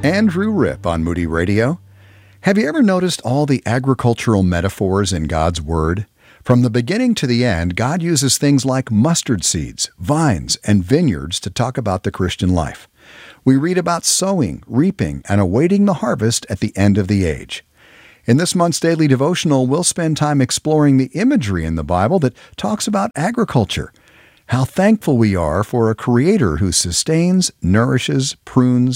Andrew Ripp on Moody Radio. Have you ever noticed all the agricultural metaphors in God's Word? From the beginning to the end, God uses things like mustard seeds, vines, and vineyards to talk about the Christian life. We read about sowing, reaping, and awaiting the harvest at the end of the age. In this month's daily devotional, we'll spend time exploring the imagery in the Bible that talks about agriculture. How thankful we are for a Creator who sustains, nourishes, prunes,